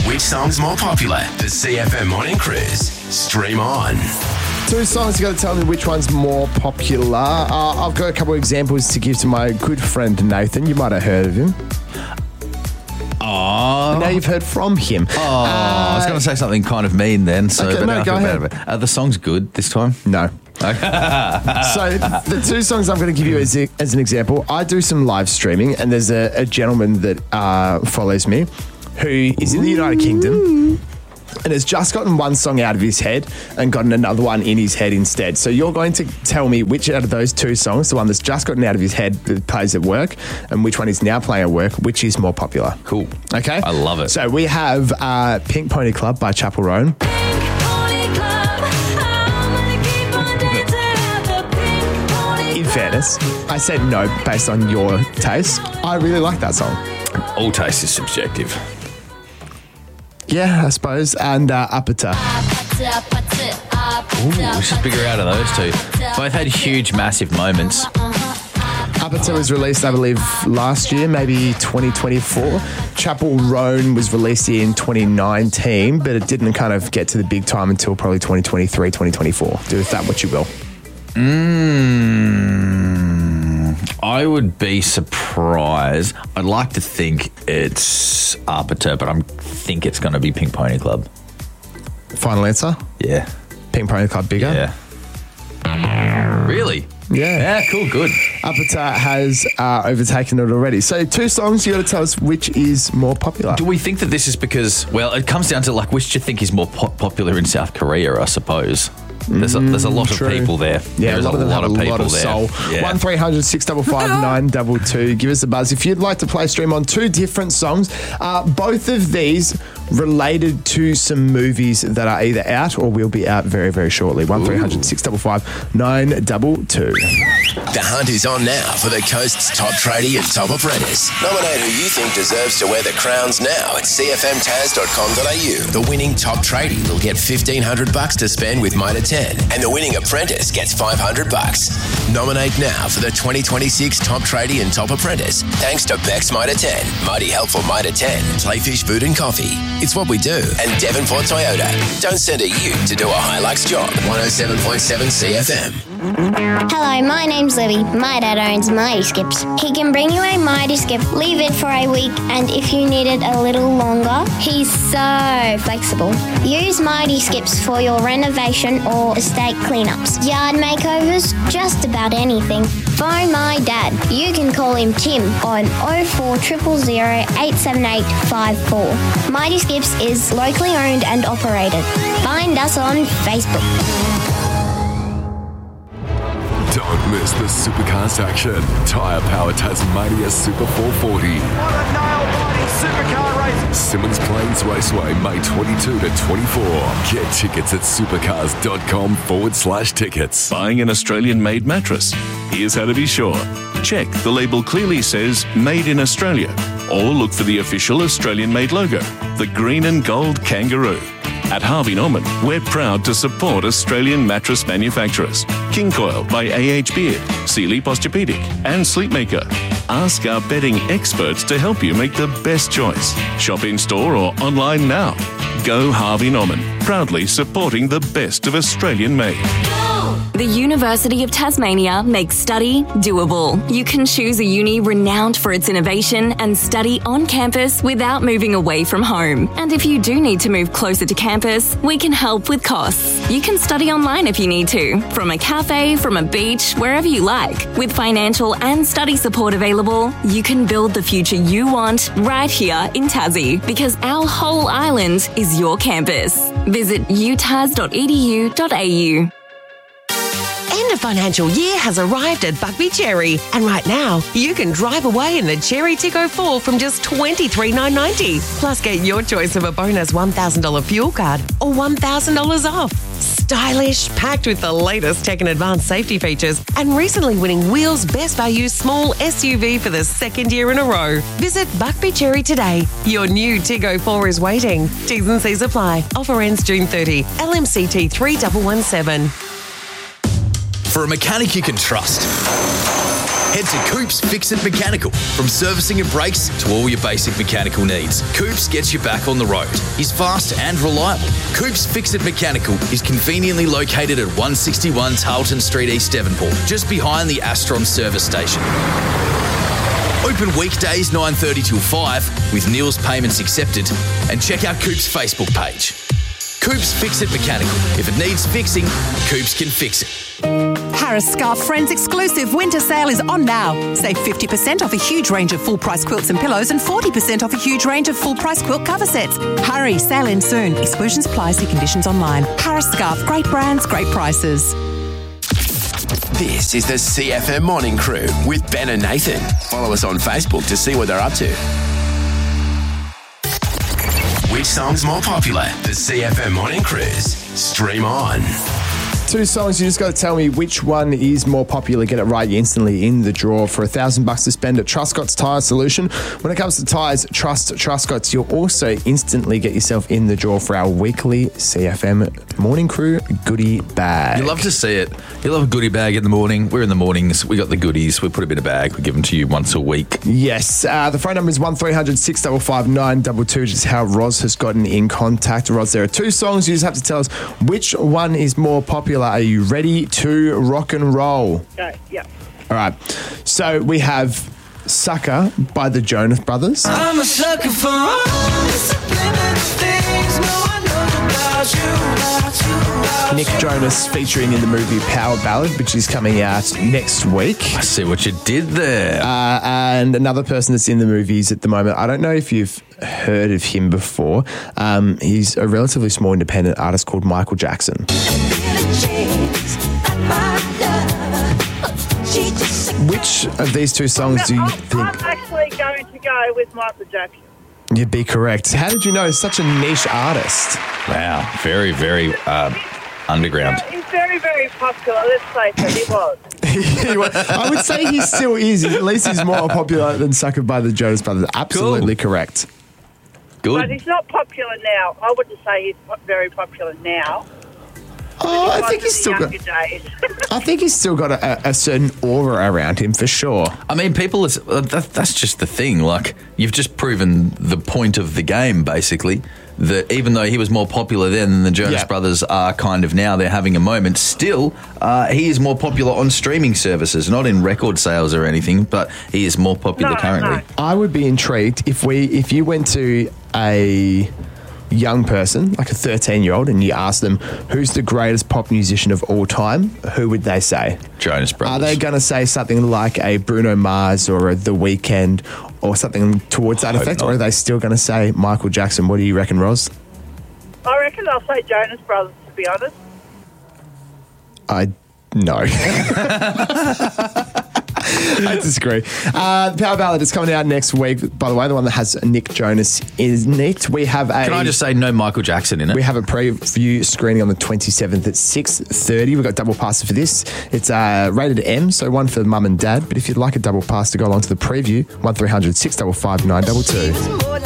Which song's more popular? The CFM Morning Cruise. Stream on. 2 songs, you got to tell me which one's more popular. I've got a couple of examples to give to my good friend Nathan. You might have heard of him. Oh. Now you've heard from him. I was going to say something kind of mean then. So, Okay, but no, now I go feel ahead. bad about it. The song's good this time? No. So the 2 songs I'm going to give you as an example, I do some live streaming, and there's a gentleman that follows me who is in the United Kingdom and has just gotten one song out of his head and gotten another one in his head instead. So you're going to tell me which out of those 2 songs, the one that's just gotten out of his head that plays at work and which one is now playing at work, which is more popular. Cool. Okay? I love it. So we have Pink Pony Club by Chapel Roan. In fairness, I said no based on your taste. I really like that song. All taste is subjective. Yeah, I suppose. And Uppita. Ooh, we should figure out of those 2. Both had huge, massive moments. Uppita was released, I believe, last year, maybe 2024. Chapel Roan was released in 2019, but it didn't kind of get to the big time until probably 2023, 2024. Do with that what you will. I would be surprised. I'd like to think it's Arbiter, but I think it's going to be Pink Pony Club. Final answer? Yeah. Pink Pony Club bigger? Yeah. Really? Yeah. Yeah, cool, good. Uppita has overtaken it already. So 2 songs, you got to tell us which is more popular. Do we think that this is because, well, it comes down to like which do you think is more popular in South Korea, I suppose? There's a lot true. of people there. Yeah, There's a lot of them have a lot of soul. Yeah. 1300 655 922. Give us a buzz if you'd like to play stream on 2 different songs. Both of these related to some movies that are either out or will be out very, very shortly. 1300 655 922. The hunt is on now for the coast's top tradie and top apprentice. Nominate who you think deserves to wear the crowns now at cfmtaz.com.au. The winning top tradie will get $1,500 to spend with Mitre 10, and the winning apprentice gets $500. Nominate now for the 2026 top tradie and top apprentice, thanks to Beck's Mitre 10, Mighty Helpful Mitre 10, Playfish Food and Coffee. It's what we do. And Devonport Toyota. Don't send a ute to do a Hilux job. 107.7 CFM. Hello, my name's Libby. My dad owns Mighty Skips. He can bring you a Mighty Skip, leave it for a week, and if you need it a little longer, he's so flexible. Use Mighty Skips for your renovation or estate cleanups, yard makeovers, just about anything. Phone my dad. You can call him Tim on 0400 878 54. Mighty Skips is locally owned and operated. Find us on Facebook. Don't miss the Supercars action. Tyre Power Tasmania Super 440. What a nail-biting supercar race. Simmons Plains Raceway, May 22 to 24. Get tickets at supercars.com/tickets. Buying an Australian-made mattress? Here's how to be sure. Check the label clearly says Made in Australia, or look for the official Australian-made logo, the green and gold kangaroo. At Harvey Norman, we're proud to support Australian mattress manufacturers. King Coil by A.H. Beard, Sealy Posturepedic and Sleepmaker. Ask our bedding experts to help you make the best choice. Shop in-store or online now. Go Harvey Norman, proudly supporting the best of Australian-made. The University of Tasmania makes study doable. You can choose a uni renowned for its innovation and study on campus without moving away from home. And if you do need to move closer to campus, we can help with costs. You can study online if you need to, from a cafe, from a beach, wherever you like. With financial and study support available, you can build the future you want right here in Tassie, because our whole island is your campus. Visit utas.edu.au. End of financial year has arrived at Buckby Cherry, and right now you can drive away in the Cherry Tico 4 from just $23,990. Plus, get your choice of a bonus $1,000 fuel card or $1,000 off. Stylish, packed with the latest tech and advanced safety features, and recently winning Wheels Best Value Small SUV for the 2nd year in a row. Visit Buckby Cherry today. Your new Tigo 4 is waiting. T's and C's apply. Offer ends June 30. LMCT 3117. For a mechanic you can trust. Head to Coops Fix It Mechanical. From servicing and brakes to all your basic mechanical needs, Coops gets you back on the road. He's fast and reliable. Coops Fix It Mechanical is conveniently located at 161 Tarleton Street, East Devonport, just behind the Astron service station. Open weekdays 9:30 till 5 with Neil's payments accepted, and check out Coops' Facebook page. Coops Fix It Mechanical. If it needs fixing, Coops can fix it. Harris Scarf Friends exclusive winter sale is on now. Save 50% off a huge range of full-price quilts and pillows and 40% off a huge range of full-price quilt cover sets. Hurry, sale ends soon. Exclusions apply, see conditions online. Harris Scarf, great brands, great prices. This is the CFM Morning Crew with Ben and Nathan. Follow us on Facebook to see what they're up to. Which song's more popular? The CFM Morning Cruise. Stream on. 2 songs, you just got to tell me which one is more popular. Get it right, you're instantly in the draw for $1,000 to spend at Truscott's Tyre Solution. When it comes to tyres, trust Truscott's. You'll also instantly get yourself in the draw for our weekly CFM Morning Crew goodie bag. You love to see it. You love a goodie bag in the morning. We're in the mornings. We got the goodies. We put them in a bag. We give them to you once a week. Yes. The phone number is 1300 655 922, which is how Roz has gotten in contact. Roz, there are 2 songs. You just have to tell us which one is more popular. Are you ready to rock and roll? Go, yeah. All right. So we have Sucker by the Jonas Brothers. I'm a sucker for all the subliminal things no one knows about you. Nick Jonas featuring in the movie Power Ballad, which is coming out next week. I see what you did there. And another person that's in the movies at the moment, I don't know if you've heard of him before. He's a relatively small independent artist called Michael Jackson. Which of these 2 songs do you think? I'm actually going to go with Michael Jackson. You'd be correct. How did you know he's such a niche artist? Wow. Very, very underground. He's very, very popular. Let's face it, he was. I would say he still is. At least he's more popular than Sucker by the Jonas Brothers. Absolutely correct. Good. But he's not popular now. I wouldn't say he's very popular now. Oh, I think he's still got. I think he's still got a certain aura around him for sure. I mean, people. That's just the thing. Like, you've just proven the point of the game, basically. That even though he was more popular then than the Jonas Brothers are kind of now, they're having a moment. Still, he is more popular on streaming services, not in record sales or anything. But he is more popular currently. No. I would be intrigued if you went to a young person, like a 13-year-old, and you ask them who's the greatest pop musician of all time, who would they say? Jonas Brothers. Are they going to say something like a Bruno Mars or a The Weeknd or something towards that effect, or are they still going to say Michael Jackson? What do you reckon, Roz? I reckon I'll say Jonas Brothers, to be honest. No. I disagree. The Power Ballad is coming out next week. By the way, the one that has Nick Jonas in it. We have Can I just say no Michael Jackson in it? We have a preview screening on the 27th at 6:30. We've got double passes for this. It's rated M, so one for mum and dad. But if you'd like a double pass to go along to the preview, 1300 655 922.